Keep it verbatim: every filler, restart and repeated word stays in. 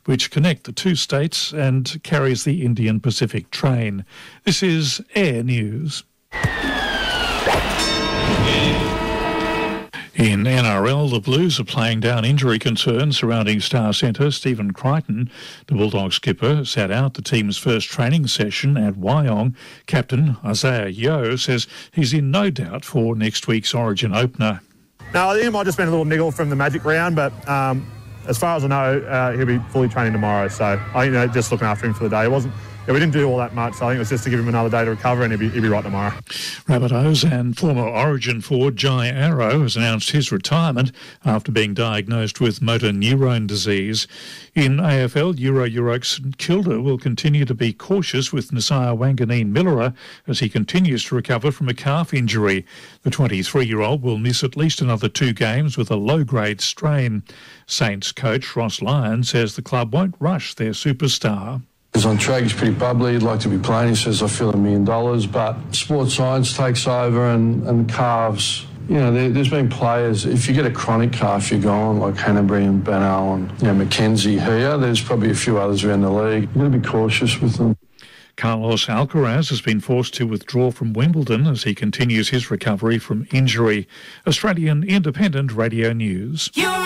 which connect the two states and carries the Indian Pacific train. This is Air News. In N R L, the Blues are playing down injury concerns surrounding star centre Stephen Crichton. The Bulldogs skipper sat out the team's first training session at Wyong. Captain Isaiah Yeo says he's in no doubt for next week's Origin opener. No, I think it might just been a little niggle from the Magic round, but um, as far as I know, uh, he'll be fully training tomorrow. So I think they're just looking after him for the day. It wasn't. Yeah, we didn't do all that much, so I think it was just to give him another day to recover, and he'll be, he'll be right tomorrow. Rabbitohs and former Origin forward Jai Arrow has announced his retirement after being diagnosed with motor neurone disease. In A F L, Euro Europe St Kilda will continue to be cautious with Nasiah Wanganeen-Millera as he continues to recover from a calf injury. The twenty-three-year-old will miss at least another two games with a low-grade strain. Saints coach Ross Lyon says the club won't rush their superstar. He's on track, he's pretty bubbly, he'd like to be playing. He says, I feel a million dollars, but sports science takes over and, and calves, you know, there, there's been players, if you get a chronic calf, you're gone, like Hanbury and Beno and, you know, McKenzie here. There's probably a few others around the league. You've got to be cautious with them. Carlos Alcaraz has been forced to withdraw from Wimbledon as he continues his recovery from injury. Australian Independent Radio News. You're